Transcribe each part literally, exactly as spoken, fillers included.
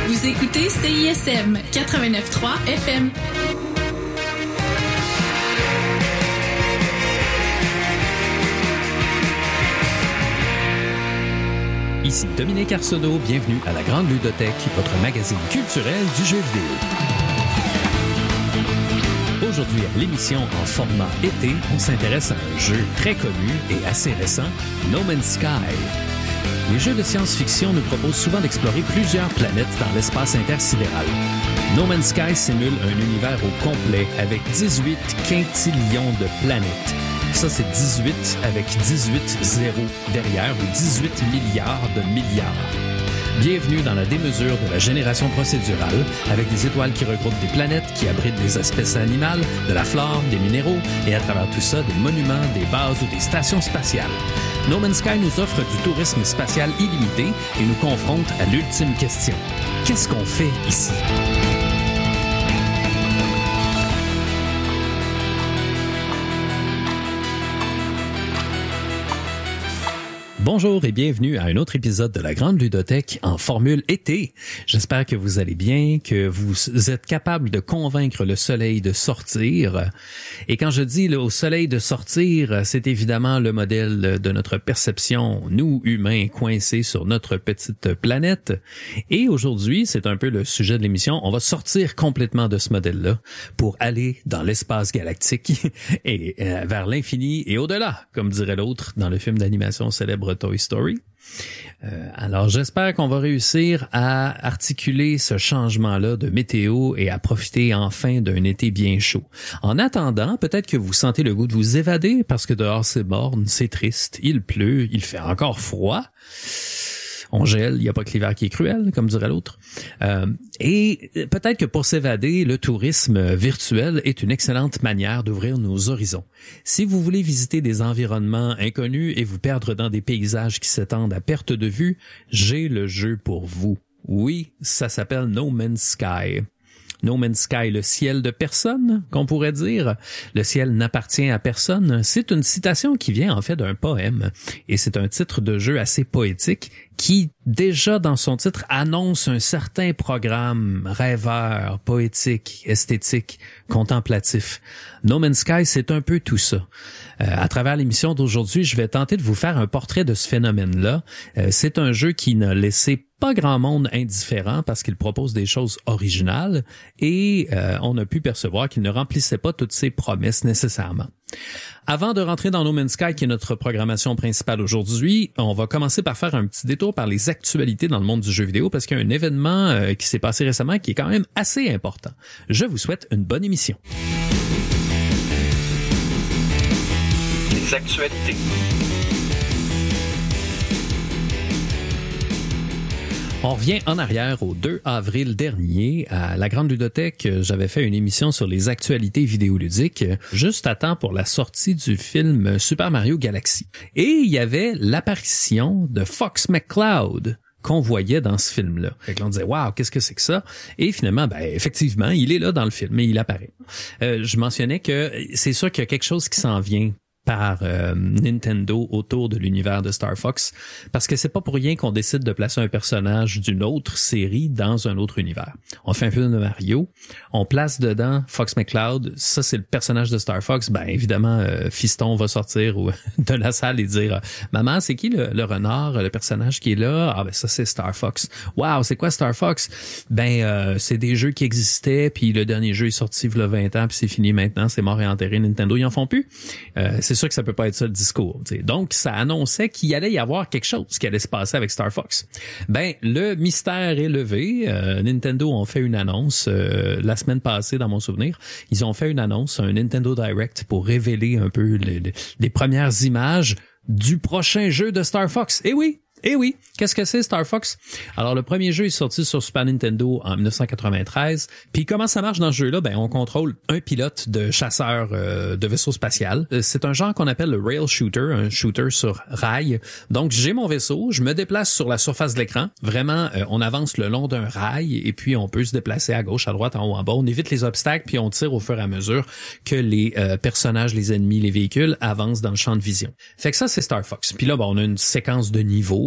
Vous écoutez C I S M quatre-vingt-neuf point trois F M. Ici Dominique Arsenault, bienvenue à la Grande Ludothèque, votre magazine culturel du jeu vidéo. Aujourd'hui à l'émission en format été, on s'intéresse à un jeu très connu et assez récent, No Man's Sky. Les jeux de science-fiction nous proposent souvent d'explorer plusieurs planètes dans l'espace intersidéral. No Man's Sky simule un univers au complet avec dix-huit quintillions de planètes. Ça, c'est dix-huit avec dix-huit zéros derrière ou dix-huit milliards de milliards. Bienvenue dans la démesure de la génération procédurale, avec des étoiles qui regroupent des planètes, qui abritent des espèces animales, de la flore, des minéraux, et à travers tout ça, des monuments, des bases ou des stations spatiales. No Man's Sky nous offre du tourisme spatial illimité et nous confronte à l'ultime question. Qu'est-ce qu'on fait ici? Bonjour et bienvenue à un autre épisode de la Grande Ludothèque en formule été. J'espère que vous allez bien, que vous êtes capable de convaincre le soleil de sortir. Et quand je dis le, au soleil de sortir, c'est évidemment le modèle de notre perception, nous humains coincés sur notre petite planète. Et aujourd'hui, c'est un peu le sujet de l'émission, on va sortir complètement de ce modèle-là pour aller dans l'espace galactique et euh, vers l'infini et au-delà, comme dirait l'autre dans le film d'animation célèbre Toy Story. Euh, alors, j'espère qu'on va réussir à articuler ce changement-là de météo et à profiter enfin d'un été bien chaud. En attendant, peut-être que vous sentez le goût de vous évader parce que dehors c'est morne, c'est triste, il pleut, il fait encore froid. On gèle, il n'y a pas que l'hiver qui est cruel, comme dirait l'autre. Euh, et peut-être que pour s'évader, le tourisme virtuel est une excellente manière d'ouvrir nos horizons. Si vous voulez visiter des environnements inconnus et vous perdre dans des paysages qui s'étendent à perte de vue, j'ai le jeu pour vous. Oui, ça s'appelle No Man's Sky. No Man's Sky, le ciel de personne, qu'on pourrait dire. Le ciel n'appartient à personne. C'est une citation qui vient en fait d'un poème. Et c'est un titre de jeu assez poétique qui, déjà dans son titre, annonce un certain programme rêveur, poétique, esthétique, contemplatif. No Man's Sky, c'est un peu tout ça. Euh, à travers l'émission d'aujourd'hui, je vais tenter de vous faire un portrait de ce phénomène-là. Euh, c'est un jeu qui n'a laissé pas grand monde indifférent parce qu'il propose des choses originales et euh, on a pu percevoir qu'il ne remplissait pas toutes ses promesses nécessairement. Avant de rentrer dans No Man's Sky, qui est notre programmation principale aujourd'hui, on va commencer par faire un petit détour par les actualités dans le monde du jeu vidéo parce qu'il y a un événement euh, qui s'est passé récemment qui est quand même assez important. Je vous souhaite une bonne émission. Les actualités. On revient en arrière au deux avril dernier. À la Grande Ludothèque, j'avais fait une émission sur les actualités vidéoludiques, juste à temps pour la sortie du film Super Mario Galaxy. Et il y avait l'apparition de Fox McCloud qu'on voyait dans ce film-là. Fait que l'on disait, waouh, qu'est-ce que c'est que ça? Et finalement, ben, effectivement, il est là dans le film et il apparaît. Euh, je mentionnais que c'est sûr qu'il y a quelque chose qui s'en vient par euh, Nintendo autour de l'univers de Star Fox, parce que c'est pas pour rien qu'on décide de placer un personnage d'une autre série dans un autre univers. On fait un film de Mario, on place dedans Fox McCloud, ça c'est le personnage de Star Fox, ben évidemment euh, Fiston va sortir ou, de la salle et dire « Maman, c'est qui le, le renard, le personnage qui est là? » Ah ben ça c'est Star Fox. « Wow, c'est quoi Star Fox? » Ben euh, c'est des jeux qui existaient, puis le dernier jeu est sorti il y a vingt ans, puis c'est fini maintenant, c'est mort et enterré, Nintendo, ils en font plus. Euh, c'est sûr que ça peut pas être ça le discours. T'sais. Donc, ça annonçait qu'il allait y avoir quelque chose qui allait se passer avec Star Fox. Ben, le mystère est levé. Euh, Nintendo ont fait une annonce euh, la semaine passée, dans mon souvenir. Ils ont fait une annonce, un Nintendo Direct, pour révéler un peu les, les, les premières images du prochain jeu de Star Fox. Eh oui! Eh oui, qu'est-ce que c'est Star Fox? Alors, le premier jeu est sorti sur Super Nintendo en dix-neuf cent quatre-vingt-treize. Puis comment ça marche dans ce jeu-là? Ben, on contrôle un pilote de chasseur euh, de vaisseau spatial. C'est un genre qu'on appelle le rail shooter, un shooter sur rail. Donc, j'ai mon vaisseau, je me déplace sur la surface de l'écran. Vraiment, euh, on avance le long d'un rail et puis on peut se déplacer à gauche, à droite, en haut, en bas. On évite les obstacles puis on tire au fur et à mesure que les euh, personnages, les ennemis, les véhicules avancent dans le champ de vision. Fait que ça, c'est Star Fox. Puis là, ben, on a une séquence de niveaux.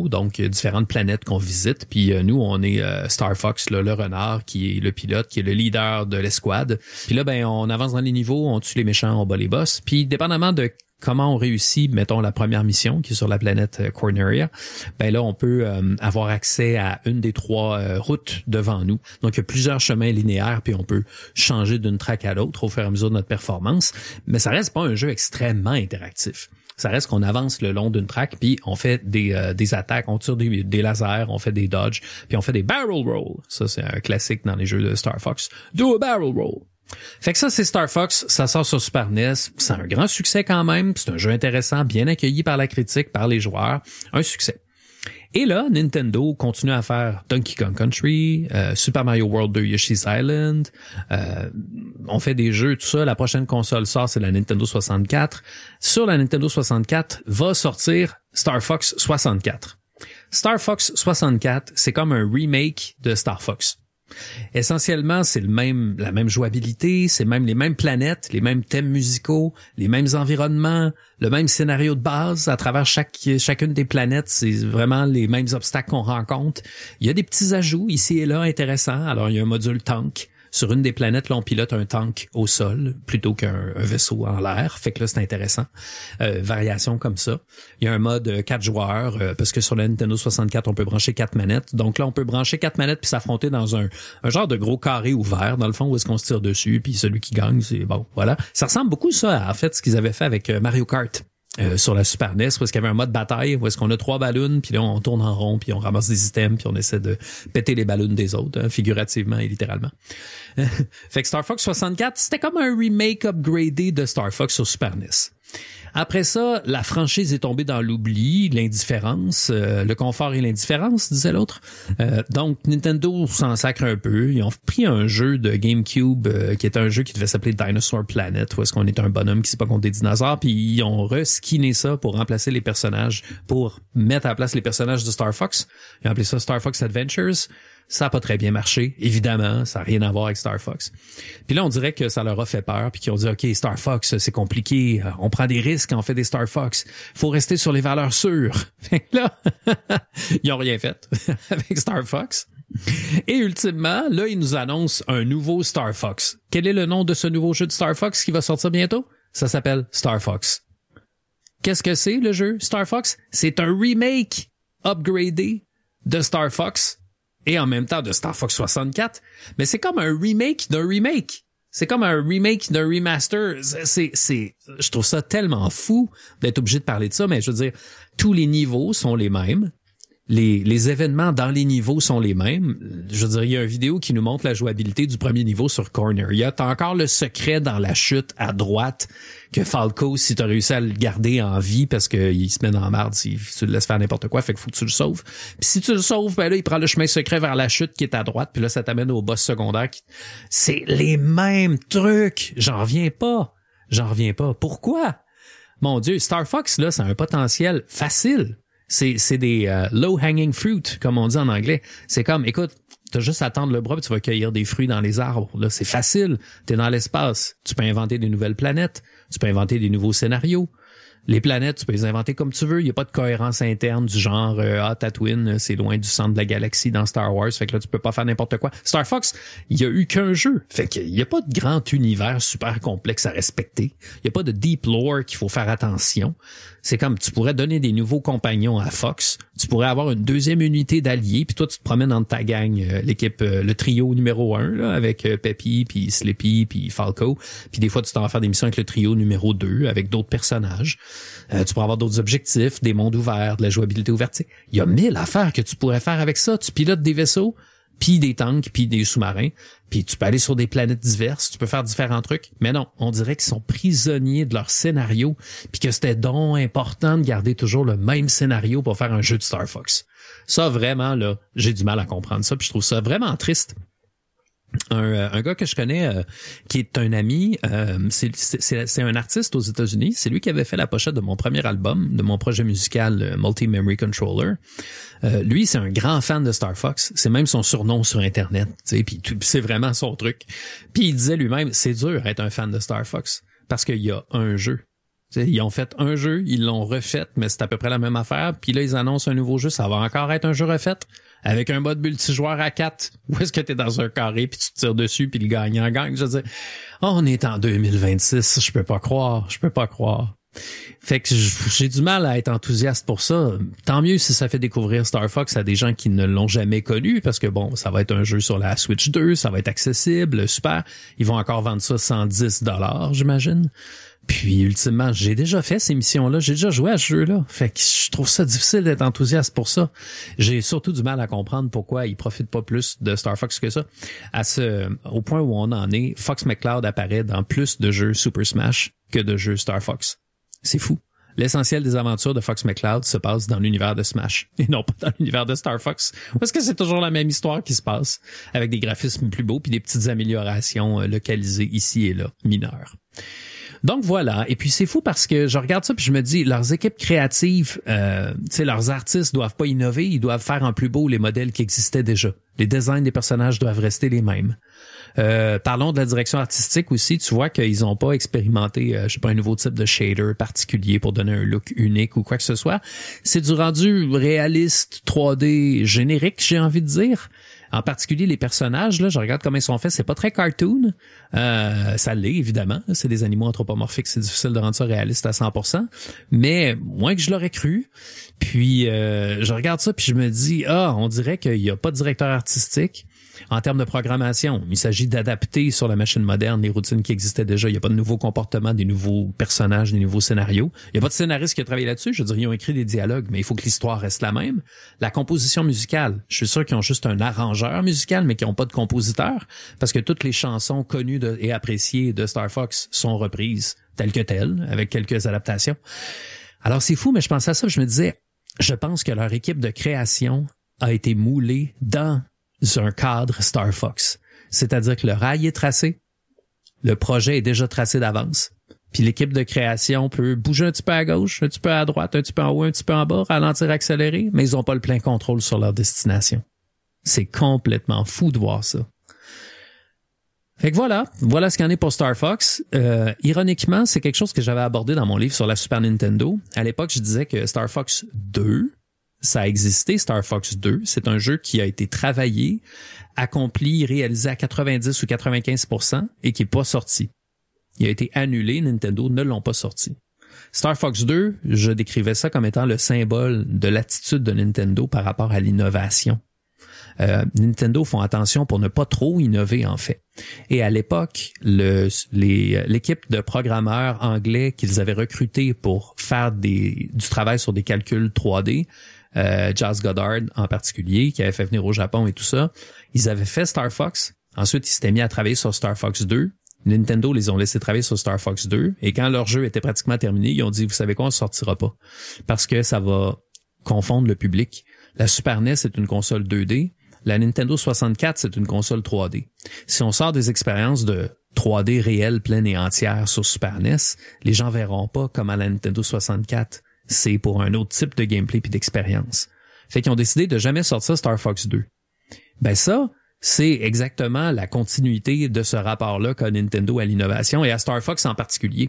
niveaux, donc différentes planètes qu'on visite. Puis euh, nous, on est euh, Star Fox, là, le renard, qui est le pilote, qui est le leader de l'escouade. Puis là, ben, on avance dans les niveaux, on tue les méchants, on bat les boss. Puis dépendamment de comment on réussit, mettons, la première mission qui est sur la planète euh, Corneria, ben là, on peut euh, avoir accès à une des trois euh, routes devant nous. Donc, il y a plusieurs chemins linéaires, puis on peut changer d'une track à l'autre au fur et à mesure de notre performance. Mais ça reste pas un jeu extrêmement interactif. Ça reste qu'on avance le long d'une track, puis on fait des euh, des attaques, on tire des, des lasers, on fait des dodges, puis on fait des barrel rolls. Ça, c'est un classique dans les jeux de Star Fox. Do a barrel roll. Fait que ça, c'est Star Fox, ça sort sur Super N E S, c'est un grand succès quand même, c'est un jeu intéressant, bien accueilli par la critique, par les joueurs, un succès. Et là, Nintendo continue à faire Donkey Kong Country, euh, Super Mario World deux Yoshi's Island, euh, on fait des jeux, tout ça, la prochaine console sort, c'est la Nintendo soixante-quatre. Sur la Nintendo soixante-quatre va sortir Star Fox soixante-quatre. Star Fox soixante-quatre, c'est comme un remake de Star Fox. Essentiellement, c'est le même, la même jouabilité, c'est même les mêmes planètes, les mêmes thèmes musicaux, les mêmes environnements, le même scénario de base à travers chaque, chacune des planètes. C'est vraiment les mêmes obstacles qu'on rencontre. Il y a des petits ajouts ici et là intéressants. Alors, il y a un module tank. Sur une des planètes, là, on pilote un tank au sol plutôt qu'un un vaisseau en l'air. Fait que là, c'est intéressant. Euh, variation comme ça. Il y a un mode euh, quatre joueurs, euh, parce que sur la Nintendo soixante-quatre, on peut brancher quatre manettes. Donc là, on peut brancher quatre manettes puis s'affronter dans un, un genre de gros carré ouvert, dans le fond, où est-ce qu'on se tire dessus, puis celui qui gagne, c'est bon, voilà. Ça ressemble beaucoup, ça, à en fait, ce qu'ils avaient fait avec euh, Mario Kart. Euh, sur la Super N E S, où est-ce qu'il y avait un mode bataille, où est-ce qu'on a trois ballons, puis là, on tourne en rond, puis on ramasse des items, puis on essaie de péter les ballons des autres, hein, figurativement et littéralement. Fait que Star Fox soixante-quatre, c'était comme un remake upgradé de Star Fox sur Super N E S. Après ça, la franchise est tombée dans l'oubli, l'indifférence, euh, le confort et l'indifférence, disait l'autre. Euh, donc, Nintendo s'en sacre un peu. Ils ont pris un jeu de GameCube euh, qui était un jeu qui devait s'appeler Dinosaur Planet, où est-ce qu'on est un bonhomme qui se bat contre des dinosaures, puis ils ont reskiné ça pour remplacer les personnages, pour mettre à la place les personnages de Star Fox. Ils ont appelé ça Star Fox Adventures. Ça a pas très bien marché, évidemment, ça a rien à voir avec Star Fox. Puis là, on dirait que ça leur a fait peur, puis qu'ils ont dit, OK, Star Fox, c'est compliqué, on prend des risques quand on fait des Star Fox, faut rester sur les valeurs sûres. Fait que là, ils ont rien fait avec Star Fox. Et ultimement, là, ils nous annoncent un nouveau Star Fox. Quel est le nom de ce nouveau jeu de Star Fox qui va sortir bientôt? Ça s'appelle Star Fox. Qu'est-ce que c'est, le jeu Star Fox? C'est un remake upgradé de Star Fox, et en même temps de Star Fox soixante-quatre, mais c'est comme un remake d'un remake. C'est comme un remake d'un remaster. C'est, c'est, je trouve ça tellement fou d'être obligé de parler de ça, mais je veux dire, tous les niveaux sont les mêmes. Les, les événements dans les niveaux sont les mêmes. Je veux dire, il y a une vidéo qui nous montre la jouabilité du premier niveau sur Corneria. T'as encore le secret dans la chute à droite que Falco, si t'as réussi à le garder en vie parce qu'il se met dans la marde si tu le laisses faire n'importe quoi, fait qu'il faut que tu le sauves. Puis si tu le sauves, ben là, il prend le chemin secret vers la chute qui est à droite, puis là, ça t'amène au boss secondaire. Qui... C'est les mêmes trucs. J'en reviens pas. J'en reviens pas. Pourquoi? Mon Dieu, Star Fox, là, c'est un potentiel facile. C'est, c'est des euh, low-hanging fruit, comme on dit en anglais. C'est comme, écoute, t'as juste à tendre le bras et tu vas cueillir des fruits dans les arbres. Là, c'est facile. T'es dans l'espace. Tu peux inventer des nouvelles planètes. Tu peux inventer des nouveaux scénarios. Les planètes, tu peux les inventer comme tu veux. Il n'y a pas de cohérence interne du genre euh, ah, Tatooine, c'est loin du centre de la galaxie dans Star Wars. Fait que là, tu peux pas faire n'importe quoi. Star Fox, il y a eu qu'un jeu. Fait qu'il n'y a pas de grand univers super complexe à respecter. Il n'y a pas de deep lore qu'il faut faire attention. C'est comme, tu pourrais donner des nouveaux compagnons à Fox. Tu pourrais avoir une deuxième unité d'alliés, puis toi, tu te promènes entre ta gang, euh, l'équipe, euh, le trio numéro un, là, avec euh, Peppy, puis Slippy, puis Falco. Puis des fois, tu t'en vas faire des missions avec le trio numéro deux, avec d'autres personnages. Euh, tu pourrais avoir d'autres objectifs, des mondes ouverts, de la jouabilité ouverte. Il y a mille affaires que tu pourrais faire avec ça. Tu pilotes des vaisseaux, puis des tanks, puis des sous-marins, puis tu peux aller sur des planètes diverses, tu peux faire différents trucs. Mais non, on dirait qu'ils sont prisonniers de leur scénario, puis que c'était donc important de garder toujours le même scénario pour faire un jeu de Star Fox. Ça, vraiment, là, j'ai du mal à comprendre ça, puis je trouve ça vraiment triste. Un, un gars que je connais euh, qui est un ami, euh, c'est, c'est, c'est un artiste aux États-Unis. C'est lui qui avait fait la pochette de mon premier album, de mon projet musical euh, Multi-Memory Controller. Euh, lui, c'est un grand fan de Star Fox. C'est même son surnom sur Internet. Tu sais, puis c'est vraiment son truc. Puis il disait lui-même, c'est dur d'être un fan de Star Fox parce qu'il y a un jeu. T'sais, ils ont fait un jeu, ils l'ont refait, mais c'est à peu près la même affaire. Puis là, ils annoncent un nouveau jeu, ça va encore être un jeu refait avec un mode multijoueur à quatre. Où est-ce que t'es dans un carré, puis tu te tires dessus, puis le gagnant gagne? Je veux dire, oh, on est en deux mille vingt-six, je peux pas croire, je peux pas croire. Fait que j'ai du mal à être enthousiaste pour ça. Tant mieux si ça fait découvrir Star Fox à des gens qui ne l'ont jamais connu, parce que bon, ça va être un jeu sur la Switch deux, ça va être accessible, super. Ils vont encore vendre ça cent dix dollars, j'imagine. Puis, ultimement, j'ai déjà fait ces missions-là. J'ai déjà joué à ce jeu-là. Fait que je trouve ça difficile d'être enthousiaste pour ça. J'ai surtout du mal à comprendre pourquoi ils profitent pas plus de Star Fox que ça. À ce, au point où on en est, Fox McCloud apparaît dans plus de jeux Super Smash que de jeux Star Fox. C'est fou. L'essentiel des aventures de Fox McCloud se passe dans l'univers de Smash et non pas dans l'univers de Star Fox. Parce que c'est toujours la même histoire qui se passe avec des graphismes plus beaux puis des petites améliorations localisées ici et là, mineures. Donc voilà, et puis c'est fou parce que je regarde ça puis je me dis, leurs équipes créatives, euh, tu sais, leurs artistes doivent pas innover, ils doivent faire en plus beau les modèles qui existaient déjà. Les designs des personnages doivent rester les mêmes. Euh, parlons de la direction artistique aussi, tu vois qu'ils ont pas expérimenté, euh, je sais pas, un nouveau type de shader particulier pour donner un look unique ou quoi que ce soit. C'est du rendu réaliste, trois D générique, j'ai envie de dire. En particulier, les personnages, là, je regarde comment ils sont faits, c'est pas très cartoon. Euh, ça l'est, évidemment. C'est des animaux anthropomorphiques, c'est difficile de rendre ça réaliste à cent pour cent. Mais moins que je l'aurais cru. Puis, euh, je regarde ça, puis je me dis, ah, on dirait qu'il n'y a pas de directeur artistique. En termes de programmation, il s'agit d'adapter sur la machine moderne les routines qui existaient déjà. Il n'y a pas de nouveaux comportements, des nouveaux personnages, des nouveaux scénarios. Il n'y a pas de scénariste qui a travaillé là-dessus. Je veux dire, ils ont écrit des dialogues, mais il faut que l'histoire reste la même. La composition musicale, je suis sûr qu'ils ont juste un arrangeur musical, mais qu'ils n'ont pas de compositeur, parce que toutes les chansons connues de, et appréciées de Star Fox sont reprises telles que telles, avec quelques adaptations. Alors c'est fou, mais je pensais à ça, je me disais, je pense que leur équipe de création a été moulée dans un cadre Star Fox. C'est-à-dire que le rail est tracé, le projet est déjà tracé d'avance, puis l'équipe de création peut bouger un petit peu à gauche, un petit peu à droite, un petit peu en haut, un petit peu en bas, ralentir, accélérer, mais ils n'ont pas le plein contrôle sur leur destination. C'est complètement fou de voir ça. Fait que voilà, voilà ce qu'il y en est pour Star Fox. Euh, ironiquement, c'est quelque chose que j'avais abordé dans mon livre sur la Super Nintendo. À l'époque, je disais que Star Fox deux, ça a existé, Star Fox deux. C'est un jeu qui a été travaillé, accompli, réalisé à quatre-vingt-dix ou quatre-vingt-quinze pour cent et qui n'est pas sorti. Il a été annulé, Nintendo ne l'ont pas sorti. Star Fox deux, je décrivais ça comme étant le symbole de l'attitude de Nintendo par rapport à l'innovation. Euh, Nintendo font attention pour ne pas trop innover, en fait. Et à l'époque, le, les, l'équipe de programmeurs anglais qu'ils avaient recruté pour faire des, du travail sur des calculs trois D, euh, Jas Goddard en particulier, qui avait fait venir au Japon et tout ça, ils avaient fait Star Fox. Ensuite, ils s'étaient mis à travailler sur Star Fox deux. Nintendo les ont laissés travailler sur Star Fox deux. Et quand leur jeu était pratiquement terminé, ils ont dit, vous savez quoi, on ne sortira pas. Parce que ça va confondre le public. La Super N E S est une console deux D. La Nintendo soixante-quatre, c'est une console trois D. Si on sort des expériences de trois D réelles, pleines et entières sur Super N E S, les gens verront pas comment la Nintendo soixante-quatre, c'est pour un autre type de gameplay puis d'expérience. Fait qu'ils ont décidé de jamais sortir Star Fox deux. Ben ça, c'est exactement la continuité de ce rapport-là qu'a Nintendo à l'innovation et à Star Fox en particulier.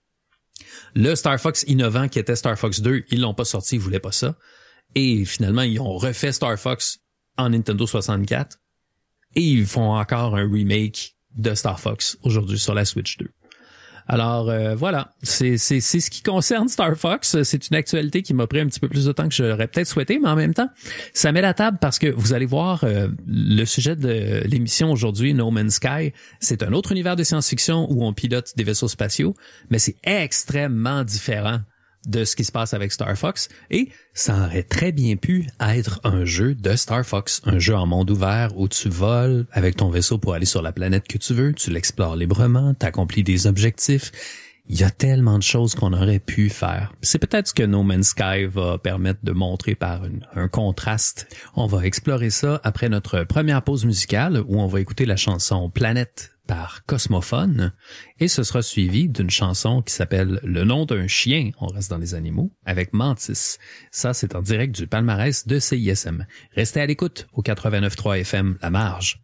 Le Star Fox innovant qui était Star Fox deux, ils l'ont pas sorti, ils voulaient pas ça. Et finalement, ils ont refait Star Fox en Nintendo soixante-quatre et ils font encore un remake de Star Fox aujourd'hui sur la Switch deux. Alors euh, voilà, c'est c'est c'est ce qui concerne Star Fox. C'est une actualité qui m'a pris un petit peu plus de temps que j'aurais peut-être souhaité, mais en même temps, ça met la table parce que vous allez voir euh, le sujet de l'émission aujourd'hui, No Man's Sky, c'est un autre univers de science-fiction où on pilote des vaisseaux spatiaux, mais c'est extrêmement différent de ce qui se passe avec Star Fox, et ça aurait très bien pu être un jeu de Star Fox, un jeu en monde ouvert où tu voles avec ton vaisseau pour aller sur la planète que tu veux, tu l'explores librement, t'accomplis des objectifs. Il y a tellement de choses qu'on aurait pu faire. C'est peut-être ce que No Man's Sky va permettre de montrer par une, un contraste. On va explorer ça après notre première pause musicale où on va écouter la chanson Planète par Cosmophone et ce sera suivi d'une chanson qui s'appelle Le nom d'un chien, on reste dans les animaux, avec Mantis. Ça, c'est en direct du palmarès de C I S M. Restez à l'écoute au quatre-vingt-neuf point trois F M La Marge.